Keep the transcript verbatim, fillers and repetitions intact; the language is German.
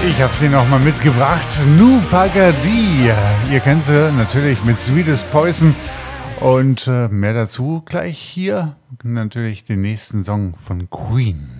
Ich habe sie nochmal mitgebracht. Nu Pagadi. Ihr kennt sie natürlich mit Sweetest Poison. Und äh, mehr dazu gleich hier. Natürlich den nächsten Song von Queen.